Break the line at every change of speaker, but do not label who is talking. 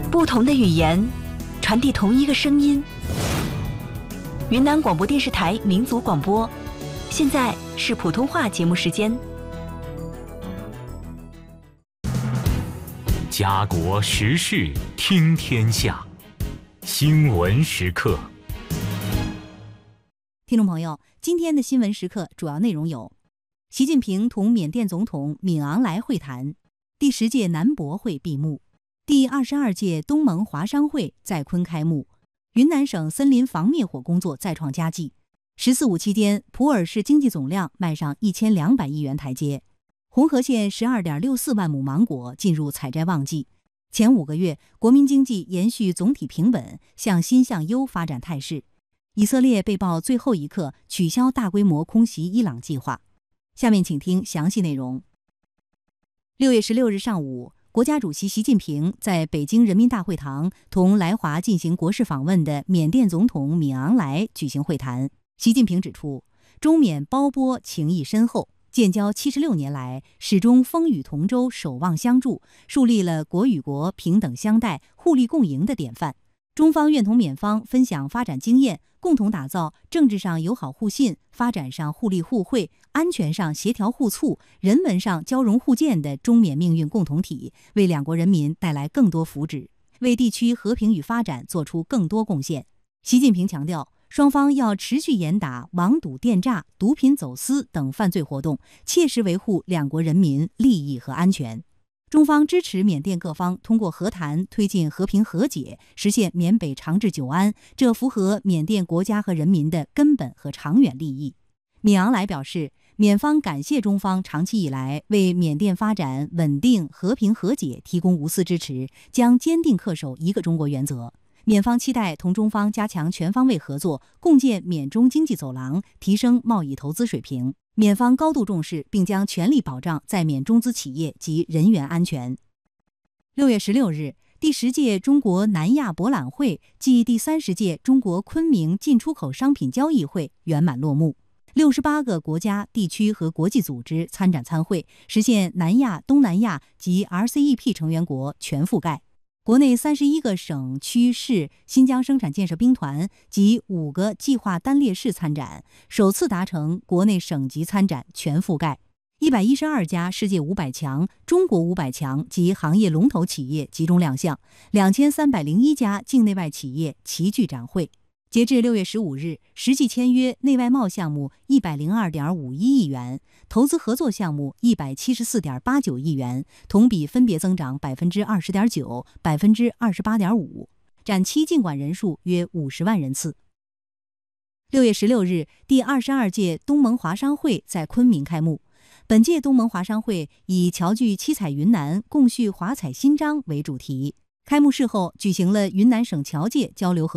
不同的语言，传递同一个声音。云南广播电视台民族广播，现在是普通话节目时间。
家国时事听天下，新闻时刻。
听众朋友，今天的新闻时刻主要内容有：习近平同缅甸总统敏昂莱会谈，第10届南博会闭幕，第22届东盟华商会在昆开幕，云南省森林防灭火工作再创佳绩。“14·5”期间，普洱市经济总量迈上1200亿元台阶。红河县12.64万亩芒果进入采摘旺季。前5个月，国民经济延续总体平稳、向新向优发展态势。以色列被曝最后一刻取消大规模空袭伊朗计划。下面请听详细内容。6月16日上午，国家主席习近平在北京人民大会堂同来华进行国事访问的缅甸总统敏昂莱举行会谈。习近平指出，中缅胞波情谊深厚，建交76年来始终风雨同舟、守望相助，树立了国与国平等相待、互利共赢的典范。中方愿同缅方分享发展经验，共同打造政治上友好互信、发展上互利互惠、安全上协调互促、人文上交融互鉴的中缅命运共同体，为两国人民带来更多福祉，为地区和平与发展做出更多贡献。习近平强调，双方要持续严打网赌电诈、毒品走私等犯罪活动，切实维护两国人民利益和安全。中方支持缅甸各方通过和谈推进和平和解，实现缅北长治久安，这符合缅甸国家和人民的根本和长远利益。敏昂莱表示，缅方感谢中方长期以来为缅甸发展稳定、和平和解提供无私支持，将坚定恪守一个中国原则。缅方期待同中方加强全方位合作，共建缅中经济走廊，提升贸易投资水平。缅方高度重视，并将全力保障在缅中资企业及人员安全。6月16日，第10届中国南亚博览会暨第30届中国昆明进出口商品交易会圆满落幕。68个国家、地区和国际组织参展参会，实现南亚、东南亚及 RCEP 成员国全覆盖。国内31个省区市新疆生产建设兵团及5个计划单列市参展，首次达成国内省级参展全覆盖。112家世界500强、中国500强及行业龙头企业集中亮相，2301家境内外企业齐聚展会。截至6月15日，实际签约内外贸项目102.51亿元，投资合作项目174.89亿元，同比分别增长20.9%、28.5%。展期净管人数约50万人次。6月16日，第22届东盟华商会在昆明开幕。本届东盟华商会以侨聚七彩云南，共续华彩新章为主题。开幕式后举行了云南省侨界交流合